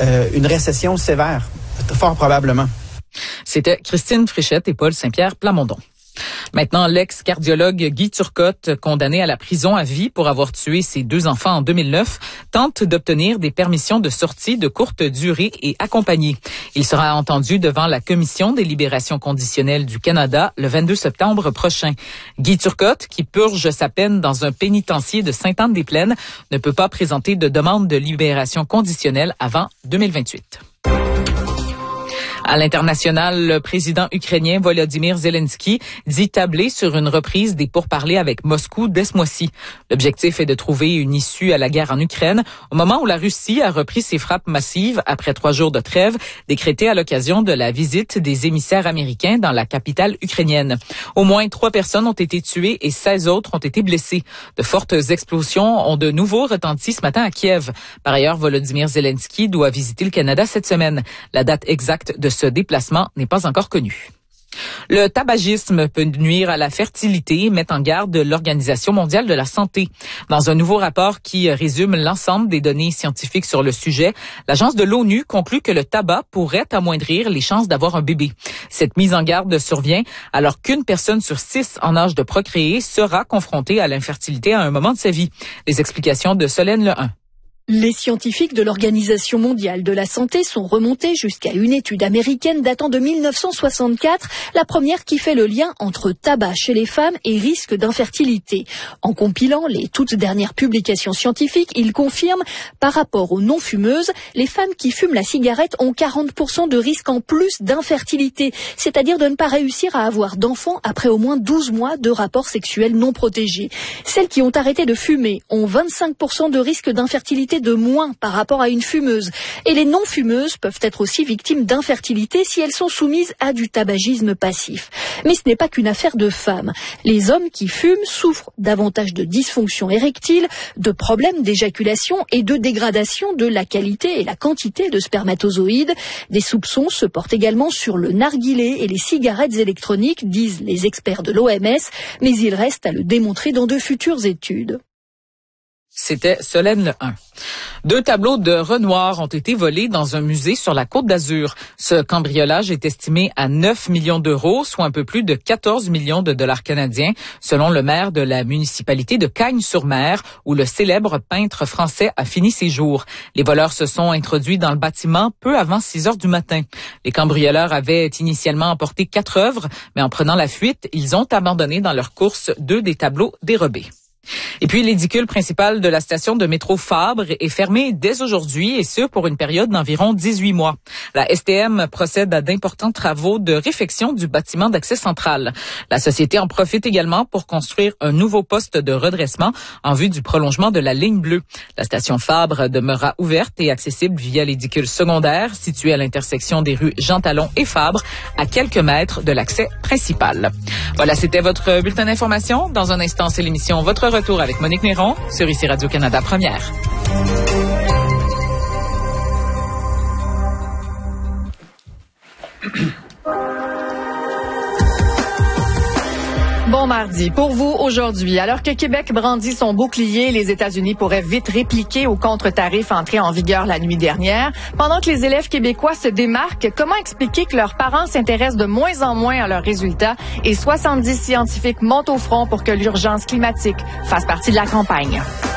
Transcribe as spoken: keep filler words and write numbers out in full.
euh, une récession sévère, fort probablement. C'était Christine Fréchette et Paul Saint-Pierre Plamondon. Maintenant, l'ex-cardiologue Guy Turcotte, condamné à la prison à vie pour avoir tué ses deux enfants en deux mille neuf, tente d'obtenir des permissions de sortie de courte durée et accompagnées. Il sera entendu devant la Commission des libérations conditionnelles du Canada le vingt-deux septembre prochain. Guy Turcotte, qui purge sa peine dans un pénitencier de Sainte-Anne-des-Plaines, ne peut pas présenter de demande de libération conditionnelle avant deux mille vingt-huit. À l'international, le président ukrainien Volodymyr Zelensky dit tabler sur une reprise des pourparlers avec Moscou dès ce mois-ci. L'objectif est de trouver une issue à la guerre en Ukraine au moment où la Russie a repris ses frappes massives après trois jours de trêve décrétées à l'occasion de la visite des émissaires américains dans la capitale ukrainienne. Au moins trois personnes ont été tuées et seize autres ont été blessées. De fortes explosions ont de nouveau retenti ce matin à Kiev. Par ailleurs, Volodymyr Zelensky doit visiter le Canada cette semaine. La date exacte de ce déplacement n'est pas encore connu. Le tabagisme peut nuire à la fertilité, met en garde l'Organisation mondiale de la santé. Dans un nouveau rapport qui résume l'ensemble des données scientifiques sur le sujet, l'agence de l'ONU conclut que le tabac pourrait amoindrir les chances d'avoir un bébé. Cette mise en garde survient alors qu'une personne sur six en âge de procréer sera confrontée à l'infertilité à un moment de sa vie. Les explications de Solène Lehun. Les scientifiques de l'Organisation mondiale de la santé sont remontés jusqu'à une étude américaine datant de mille neuf cent soixante-quatre, la première qui fait le lien entre tabac chez les femmes et risque d'infertilité. En compilant les toutes dernières publications scientifiques, ils confirment, par rapport aux non-fumeuses, les femmes qui fument la cigarette ont quarante pour cent de risque en plus d'infertilité, c'est-à-dire de ne pas réussir à avoir d'enfants après au moins douze mois de rapports sexuels non protégés. Celles qui ont arrêté de fumer ont vingt-cinq pour cent de risque d'infertilité de moins par rapport à une fumeuse. Et les non-fumeuses peuvent être aussi victimes d'infertilité si elles sont soumises à du tabagisme passif. Mais ce n'est pas qu'une affaire de femmes. Les hommes qui fument souffrent davantage de dysfonction érectile, de problèmes d'éjaculation et de dégradation de la qualité et la quantité de spermatozoïdes. Des soupçons se portent également sur le narguilé et les cigarettes électroniques, disent les experts de l'O M S, mais il reste à le démontrer dans de futures études. C'était Solène Lehun. Deux tableaux de Renoir ont été volés dans un musée sur la Côte d'Azur. Ce cambriolage est estimé à neuf millions d'euros, soit un peu plus de quatorze millions de dollars canadiens, selon le maire de la municipalité de Cagnes-sur-Mer, où le célèbre peintre français a fini ses jours. Les voleurs se sont introduits dans le bâtiment peu avant six heures du matin. Les cambrioleurs avaient initialement emporté quatre œuvres, mais en prenant la fuite, ils ont abandonné dans leur course deux des tableaux dérobés. Et puis, l'édicule principal de la station de métro Fabre est fermé dès aujourd'hui, et ce, pour une période d'environ dix-huit mois. La S T M procède à d'importants travaux de réfection du bâtiment d'accès central. La société en profite également pour construire un nouveau poste de redressement en vue du prolongement de la ligne bleue. La station Fabre demeurera ouverte et accessible via l'édicule secondaire, situé à l'intersection des rues Jean Talon et Fabre, à quelques mètres de l'accès principal. Voilà, c'était votre bulletin d'information. Dans un instant, c'est l'émission Votre Retour avec Monique Néron sur ici Radio-Canada Première. Bon mardi. Pour vous, aujourd'hui, alors que Québec brandit son bouclier, les États-Unis pourraient vite répliquer au contre-tarif entré en vigueur la nuit dernière. Pendant que les élèves québécois se démarquent, comment expliquer que leurs parents s'intéressent de moins en moins à leurs résultats et soixante-dix scientifiques montent au front pour que l'urgence climatique fasse partie de la campagne?